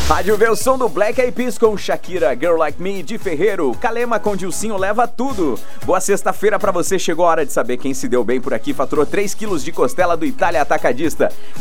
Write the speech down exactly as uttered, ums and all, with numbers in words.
Rádio vê o som do Black Eyed Peas com Shakira, Girl Like Me, de Ferreiro, Calema com Dilcinho leva tudo. Boa sexta-feira pra você, chegou a hora de saber quem se deu bem por aqui, faturou três quilos de costela do Itália Atacadista.